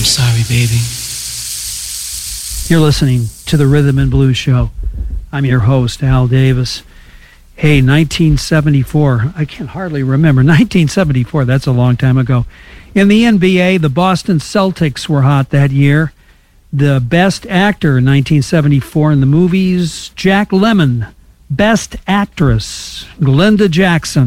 I'm sorry, baby. You're listening to the Rhythm and Blues Show. I'm your host, Al Davis. Hey, 1974. I can hardly remember. 1974, that's a long time ago. In the NBA, the Boston Celtics were hot that year. The Best Actor in 1974 in the movies, Jack Lemmon. Best Actress, Glenda Jackson.